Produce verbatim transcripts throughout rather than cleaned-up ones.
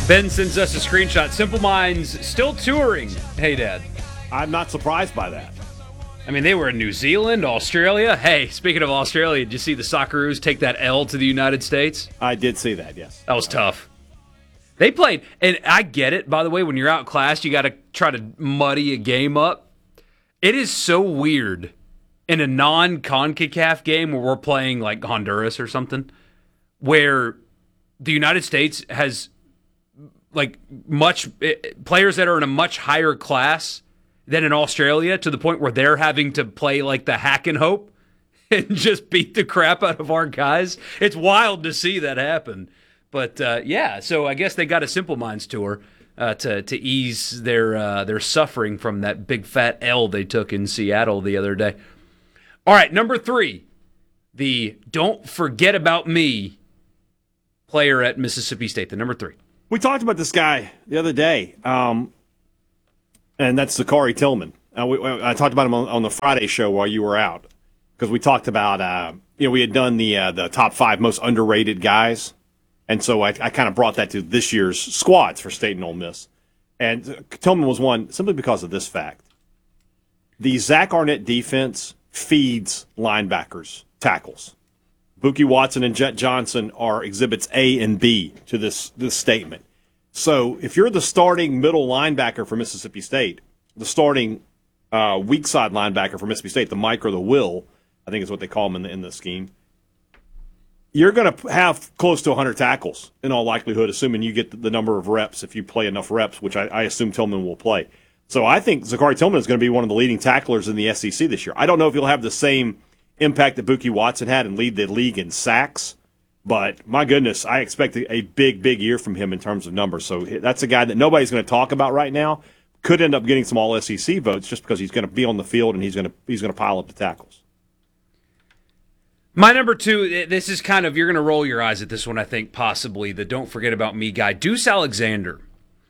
Ben sends us a screenshot. Simple Minds still touring. Hey, Dad. I'm not surprised by that. I mean, they were in New Zealand, Australia. Hey, speaking of Australia, did you see the Socceroos take that L to the United States? I did see that, yes. That was tough. They played, and I get it, by the way, when you're out class, you got to try to muddy a game up. It is so weird in a non-CONCACAF game where we're playing like Honduras or something, where the United States has like much players that are in a much higher class than in Australia, to the point where they're having to play like the hack and hope and just beat the crap out of our guys. It's wild to see that happen. But uh, yeah, so I guess they got a Simple Minds tour uh, to to ease their uh, their suffering from that big fat L they took in Seattle the other day. All right, number three, the don't forget about me player at Mississippi State, the number three. We talked about this guy the other day, um, and that's Zachary Tillman. Uh, we, I talked about him on, on the Friday show while you were out, because we talked about, uh, you know, we had done the uh, the top five most underrated guys. And so I, I kind of brought that to this year's squads for State and Ole Miss. And Tillman was one simply because of this fact. The Zach Arnett defense feeds linebackers, tackles. Buki Watson and Jet Johnson are exhibits A and B to this, this statement. So if you're the starting middle linebacker for Mississippi State, the starting uh, weak side linebacker for Mississippi State, the Mike or the Will, I think is what they call him in the, in the scheme, you're going to have close to one hundred tackles in all likelihood, assuming you get the number of reps if you play enough reps, which I, I assume Tillman will play. So I think Zachary Tillman is going to be one of the leading tacklers in the S E C this year. I don't know if he'll have the same impact that Buki Watson had and lead the league in sacks, but my goodness, I expect a big, big year from him in terms of numbers. So that's a guy that nobody's going to talk about right now. Could end up getting some all S E C votes just because he's going to be on the field and he's going to he's going to pile up the tackles. My number two, this is kind of, you're going to roll your eyes at this one, I think, possibly, the don't forget about me guy, Deuce Alexander.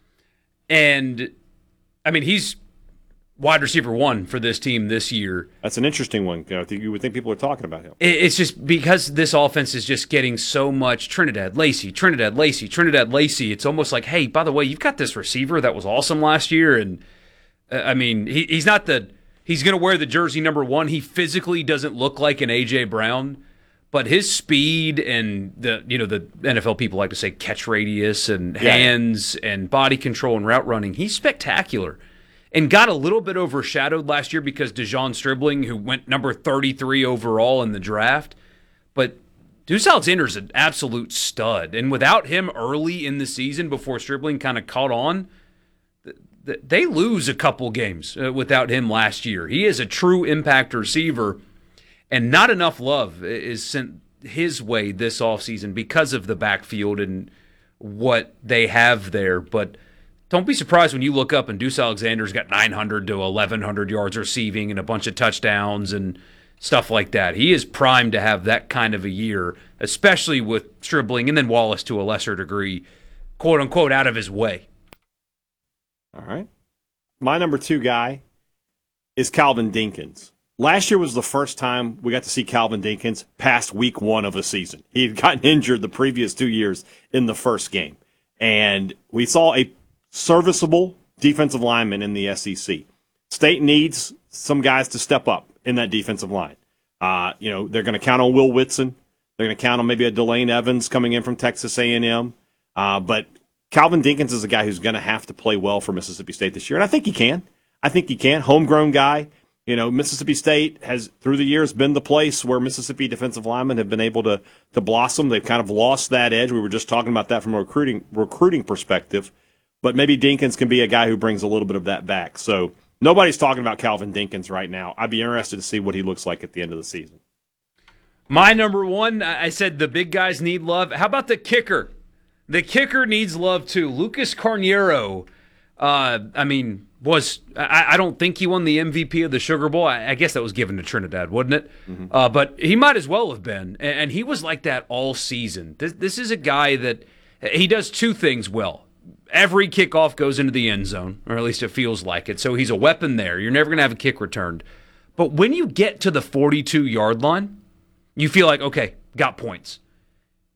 And, I mean, he's wide receiver one for this team this year. That's an interesting one. You know, you would think people are talking about him. It's just because this offense is just getting so much Trinidad Lacey, Trinidad Lacey, Trinidad Lacey. It's almost like, hey, by the way, you've got this receiver that was awesome last year. And, uh, I mean, he, he's not the... He's going to wear the jersey number one. He physically doesn't look like an A J Brown, but his speed and the you know the N F L people like to say catch radius and yeah. hands and body control and route running. He's spectacular, and got a little bit overshadowed last year because DeJon Stribling, who went number thirty-three overall in the draft, but Deuce Alexander's an absolute stud, and without him early in the season before Stribling kind of caught on, they lose a couple games without him last year. He is a true impact receiver, and not enough love is sent his way this offseason because of the backfield and what they have there. But don't be surprised when you look up and Deuce Alexander's got nine hundred to eleven hundred yards receiving and a bunch of touchdowns and stuff like that. He is primed to have that kind of a year, especially with Stribling and then Wallace to a lesser degree, quote-unquote, out of his way. All right. My number two guy is Calvin Dinkins. Last year was the first time we got to see Calvin Dinkins past week one of a season. He had gotten injured the previous two years in the first game. And we saw a serviceable defensive lineman in the S E C. State needs some guys to step up in that defensive line. Uh, you know, they're going to count on Will Whitson. They're going to count on maybe a Delane Evans coming in from Texas A and M. Uh, but Calvin Dinkins is a guy who's going to have to play well for Mississippi State this year, and I think he can. I think he can. Homegrown guy. You know, Mississippi State has, through the years, been the place where Mississippi defensive linemen have been able to to blossom. They've kind of lost that edge. We were just talking about that from a recruiting recruiting perspective. But maybe Dinkins can be a guy who brings a little bit of that back. So nobody's talking about Calvin Dinkins right now. I'd be interested to see what he looks like at the end of the season. My number one, I said the big guys need love. How about the kicker? The kicker needs love too. Lucas Carniero, uh, I mean, was I, I don't think he won the M V P of the Sugar Bowl. I, I guess that was given to Trinidad, wasn't it? Mm-hmm. Uh, but he might as well have been. And, and he was like that all season. This, this is a guy that he does two things well. Every kickoff goes into the end zone, or at least it feels like it. So he's a weapon there. You're never going to have a kick returned. But when you get to the forty-two-yard line, you feel like, okay, got points.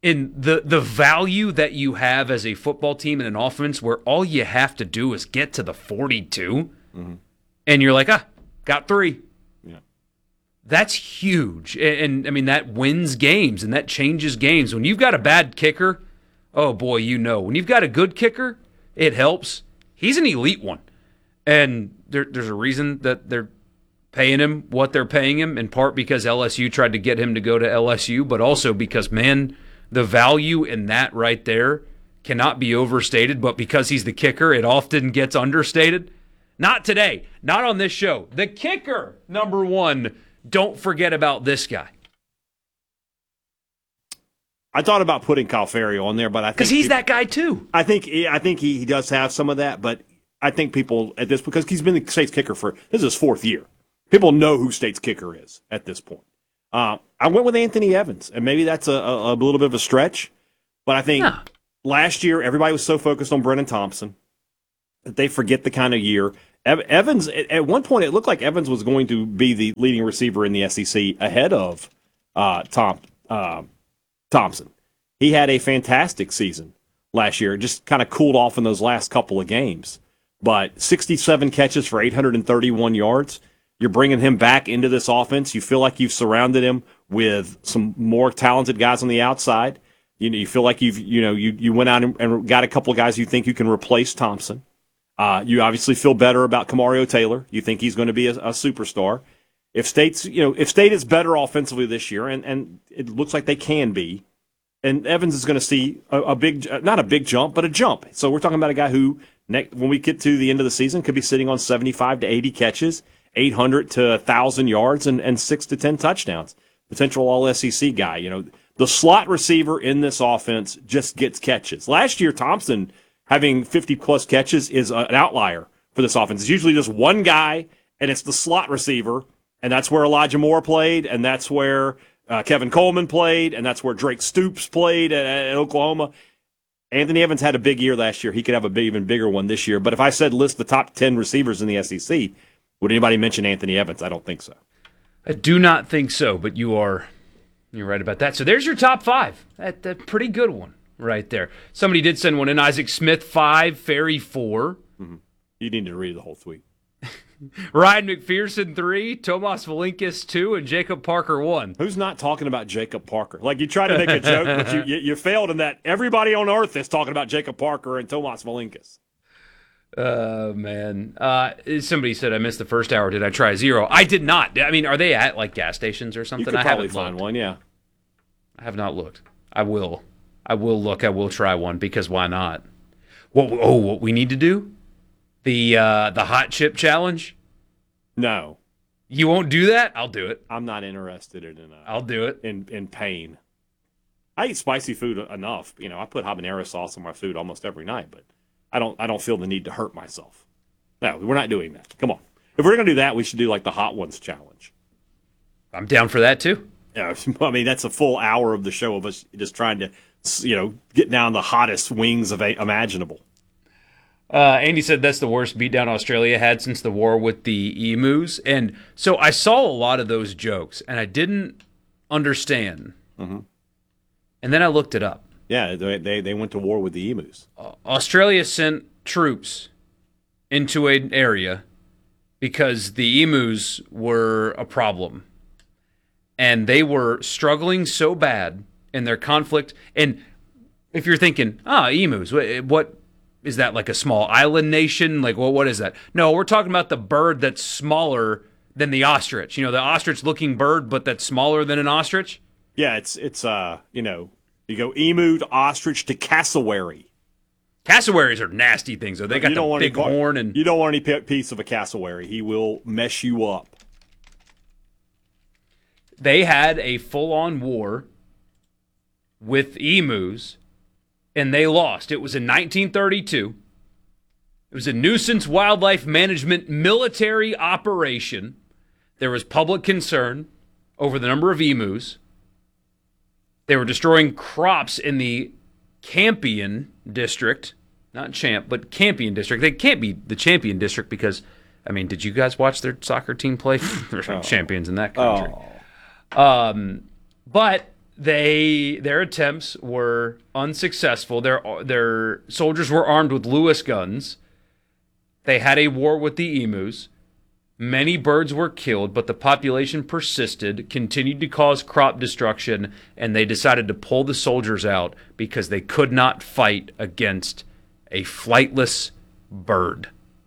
in the the value that you have as a football team and an offense where all you have to do is get to the forty-two mm-hmm. and you're like, ah, got three. Yeah. That's huge. And, and I mean, that wins games and that changes games. When you've got a bad kicker, oh boy, you know. When you've got a good kicker, it helps. He's an elite one. And there, there's a reason that they're paying him what they're paying him, in part because L S U tried to get him to go to L S U, but also because, man, the value in that right there cannot be overstated, but because he's the kicker, it often gets understated. Not today. Not on this show. The kicker, number one. Don't forget about this guy. I thought about putting Calfario on there, but I think because he's he, that guy too. I think I think he, he does have some of that, but I think people at this because he's been the State's kicker for this is his fourth year. People know who State's kicker is at this point. Uh, I went with Anthony Evans, and maybe that's a, a, a little bit of a stretch, but I think yeah. last year everybody was so focused on Brennan Thompson that they forget the kind of year. Evans, at one point, it looked like Evans was going to be the leading receiver in the S E C ahead of uh, Tom uh, Thompson. He had a fantastic season last year, just kind of cooled off in those last couple of games. But sixty-seven catches for eight hundred thirty-one yards. You're bringing him back into this offense. You feel like you've surrounded him with some more talented guys on the outside. You know, you feel like you've you know you you went out and, and got a couple of guys you think you can replace Thompson. Uh, you obviously feel better about Kamario Taylor. You think he's going to be a, a superstar. If State's you know if State is better offensively this year, and, and it looks like they can be, and Evans is going to see a, a big not a big jump, but a jump. So we're talking about a guy who next, when we get to the end of the season could be sitting on seventy-five to eighty catches, eight hundred to one thousand yards, and, and six to ten touchdowns. Potential all S E C guy. You know, the slot receiver in this offense just gets catches. Last year, Thompson having fifty-plus catches is an outlier for this offense. It's usually just one guy, and it's the slot receiver, and that's where Elijah Moore played, and that's where uh, Kevin Coleman played, and that's where Drake Stoops played at, at Oklahoma. Anthony Evans had a big year last year. He could have a big, even bigger one this year. But if I said list the top ten receivers in the S E C, would anybody mention Anthony Evans? I don't think so. I do not think so, but you are you're right about that. So there's your top five. That, that pretty good one right there. Somebody did send one in. Isaac Smith, five. Ferry, four. Mm-hmm. You need to read the whole tweet. Ryan McPherson, three. Tomas Valinkis, two. And Jacob Parker, one. Who's not talking about Jacob Parker? Like, you tried to make a joke, but you, you, you failed in that. Everybody on earth is talking about Jacob Parker and Tomas Valinkis. Oh, uh, man. Uh, somebody said I missed the first hour. Did I try zero? I did not. I mean, are they at, like, gas stations or something? You could I probably haven't find looked. one, yeah. I have not looked. I will. I will look. I will try one, because why not? What? Oh, what we need to do? The uh, the hot chip challenge? No. You won't do that? I'll do it. I'm not interested in uh, I'll do it. In, in pain. I eat spicy food enough. You know, I put habanero sauce on my food almost every night, but I don't I don't feel the need to hurt myself. No, we're not doing that. Come on. If we're going to do that, we should do like the Hot Ones challenge. I'm down for that too. Yeah, I mean, that's a full hour of the show of us just trying to, you know, get down the hottest wings of a, imaginable. Uh, Andy said that's the worst beatdown Australia had since the war with the emus. And so I saw a lot of those jokes, and I didn't understand. Mm-hmm. And then I looked it up. Yeah, they, they they went to war with the emus. Uh, Australia sent troops into an area because the emus were a problem. And they were struggling so bad in their conflict. And if you're thinking, ah, emus, what, what is that, like a small island nation? Like, well, what is that? No, we're talking about the bird that's smaller than the ostrich. You know, the ostrich-looking bird, but that's smaller than an ostrich? Yeah, it's, it's uh, you know, you go emu to ostrich to cassowary. Cassowaries are nasty things, though. They got the big any, horn. and You don't want any piece of a cassowary. He will mess you up. They had a full-on war with emus, and they lost. It was in nineteen thirty-two. It was a nuisance wildlife management military operation. There was public concern over the number of emus. They were destroying crops in the Campion district. Not Champ, but Campion district. They can't be the Champion district because, I mean, did you guys watch their soccer team play? There's oh. champions in that country. Oh. Um, but They their attempts were unsuccessful. Their their soldiers were armed with Lewis guns. They had a war with the emus. Many birds were killed, but the population persisted, continued to cause crop destruction, and they decided to pull the soldiers out because they could not fight against a flightless bird.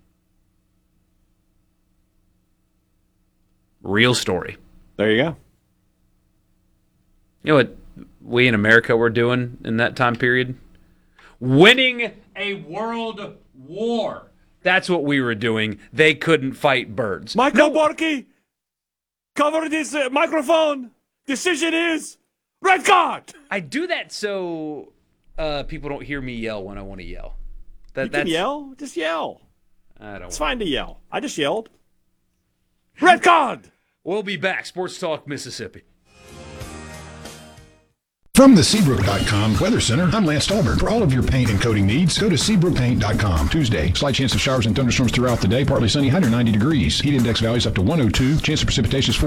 Real story. There you go. You know what we in America were doing in that time period? Winning a world war. That's what we were doing. They couldn't fight birds. Michael no. Borky, cover this uh, microphone. Decision is red card. I do that so uh, people don't hear me yell when I want to yell. That, you that's, can yell. Just yell. I don't it's fine to yell. I just yelled. Red card. We'll be back. Sports Talk Mississippi. From the Seabrook dot com Weather Center, I'm Lance Stolberg. For all of your paint and coating needs, go to Seabrook Paint dot com. Tuesday, slight chance of showers and thunderstorms throughout the day, partly sunny, one hundred ninety degrees. Heat index values up to one oh two. Chance of precipitation is